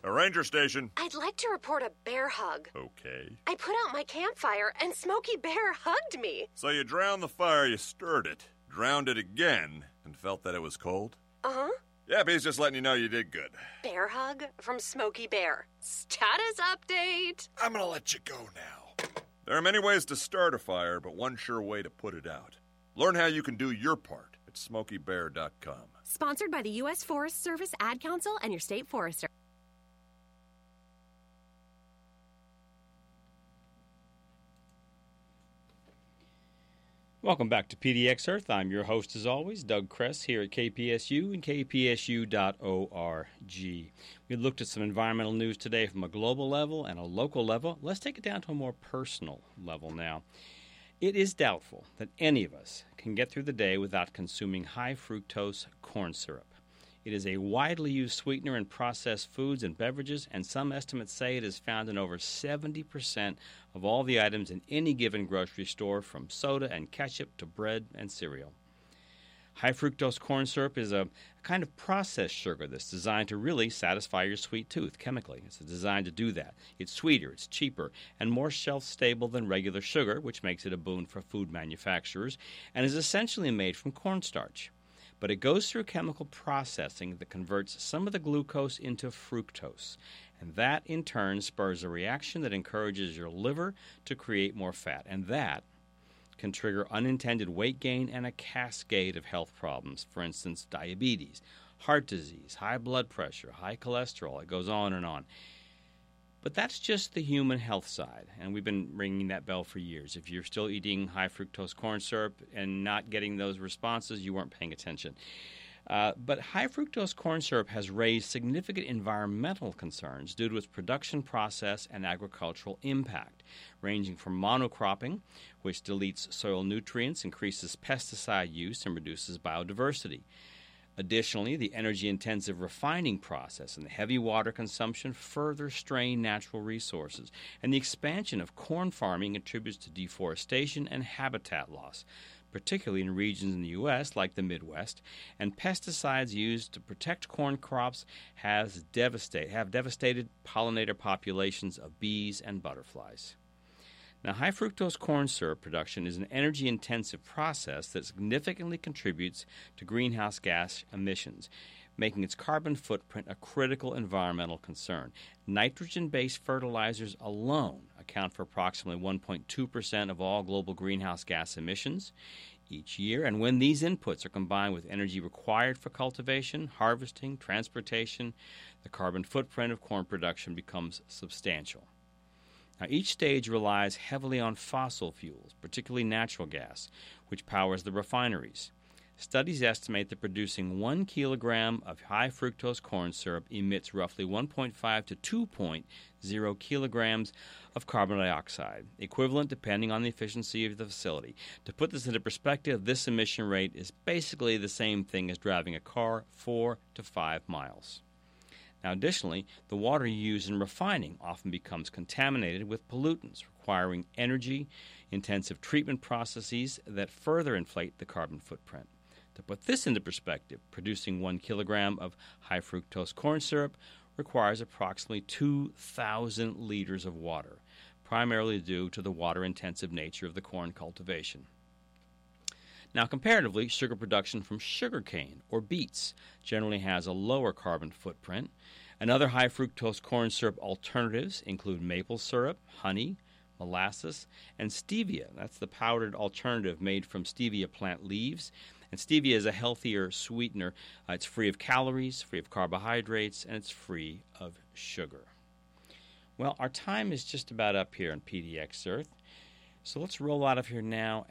A ranger station. I'd like to report a bear hug. Okay. I put out my campfire and Smokey Bear hugged me. So you drowned the fire, you stirred it, drowned it again, and felt that it was cold? Uh-huh. Yep, he's just letting you know you did good. Bear hug from Smokey Bear. Status update. I'm gonna let you go now. There are many ways to start a fire, but one sure way to put it out. Learn how you can do your part at SmokeyBear.com. Sponsored by the U.S. Forest Service, Ad Council, and your state forester. Welcome back to PDX Earth. I'm your host, as always, Doug Kress, here at KPSU and kpsu.org. We looked at some environmental news today from a global level and a local level. Let's take it down to a more personal level now. It is doubtful that any of us can get through the day without consuming high-fructose corn syrup. It is a widely used sweetener in processed foods and beverages, and some estimates say it is found in over 70% of all the items in any given grocery store, from soda and ketchup to bread and cereal. High-fructose corn syrup is a kind of processed sugar that's designed to really satisfy your sweet tooth chemically. It's designed to do that. It's sweeter, it's cheaper, and more shelf-stable than regular sugar, which makes it a boon for food manufacturers, and is essentially made from cornstarch. But it goes through chemical processing that converts some of the glucose into fructose, and that in turn spurs a reaction that encourages your liver to create more fat, and that can trigger unintended weight gain and a cascade of health problems, for instance, diabetes, heart disease, high blood pressure, high cholesterol. It goes on and on. But that's just the human health side, and we've been ringing that bell for years. If you're still eating high-fructose corn syrup and not getting those responses, you weren't paying attention. But high-fructose corn syrup has raised significant environmental concerns due to its production process and agricultural impact, ranging from monocropping, which deletes soil nutrients, increases pesticide use, and reduces biodiversity. Additionally, the energy-intensive refining process and the heavy water consumption further strain natural resources, and the expansion of corn farming contributes to deforestation and habitat loss, particularly in regions in the U.S. like the Midwest, and pesticides used to protect corn crops have devastated pollinator populations of bees and butterflies. Now, high-fructose corn syrup production is an energy-intensive process that significantly contributes to greenhouse gas emissions, making its carbon footprint a critical environmental concern. Nitrogen-based fertilizers alone account for approximately 1.2% of all global greenhouse gas emissions each year, and when these inputs are combined with energy required for cultivation, harvesting, transportation, the carbon footprint of corn production becomes substantial. Now, each stage relies heavily on fossil fuels, particularly natural gas, which powers the refineries. Studies estimate that producing 1 kilogram of high-fructose corn syrup emits roughly 1.5 to 2.0 kilograms of carbon dioxide, equivalent depending on the efficiency of the facility. To put this into perspective, this emission rate is basically the same thing as driving a car 4 to 5 miles. Now, additionally, the water used in refining often becomes contaminated with pollutants, requiring energy-intensive treatment processes that further inflate the carbon footprint. To put this into perspective, producing 1 kilogram of high-fructose corn syrup requires approximately 2,000 liters of water, primarily due to the water-intensive nature of the corn cultivation. Now, comparatively, sugar production from sugarcane or beets generally has a lower carbon footprint, and other high-fructose corn syrup alternatives include maple syrup, honey, molasses, and stevia. That's the powdered alternative made from stevia plant leaves. And stevia is a healthier sweetener. It's free of calories, free of carbohydrates, and it's free of sugar. Well, our time is just about up here on PDX Earth, so let's roll out of here now